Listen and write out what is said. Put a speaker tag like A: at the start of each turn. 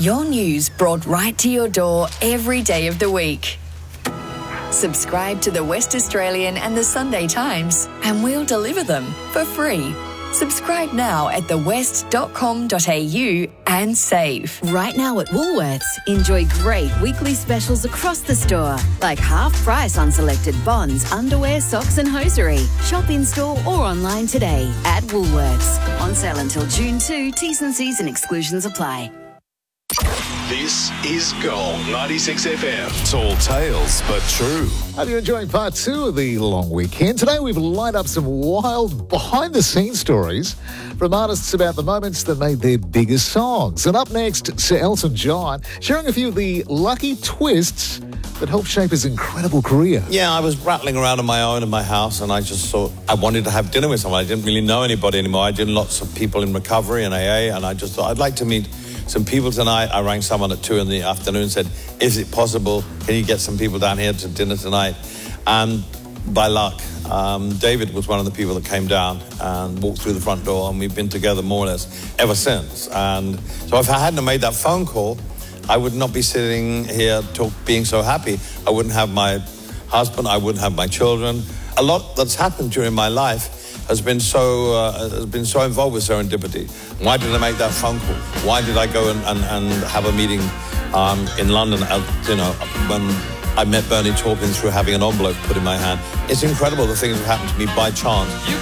A: Your news brought right to your door every day of the week. Subscribe to the West Australian and the Sunday Times and we'll deliver them for free. Subscribe now at thewest.com.au and save.
B: Right now at Woolworths, enjoy great weekly specials across the store, like half price on selected bonds, underwear, socks and hosiery. Shop in-store or online today at Woolworths. On sale until June 2, T's and C's and exclusions apply.
C: This is Gold 96 FM.
D: Tall tales, but true.
E: Hope you're enjoying part 2 of the long weekend. Today we've lined up some wild behind-the-scenes stories from artists about the moments that made their biggest songs. And up next, Sir Elton John sharing a few of the lucky twists that helped shape his incredible career.
F: Yeah, I was rattling around on my own in my house and I just thought I wanted to have dinner with someone. I didn't really know anybody anymore. I did lots of people in recovery and AA and I just thought I'd like to meet some people tonight. I rang someone at 2 in the afternoon and said, is it possible? Can you get some people down here to dinner tonight? And by luck, David was one of the people that came down and walked through the front door, and we've been together more or less ever since. And so if I hadn't made that phone call, I would not be sitting here being so happy. I wouldn't have my husband, I wouldn't have my children. A lot that's happened during my life has been so involved with serendipity. Why did I make that phone call? Why did I go and have a meeting in London? When I met Bernie Taupin through having an envelope put in my hand. It's incredible the things that happened to me by chance.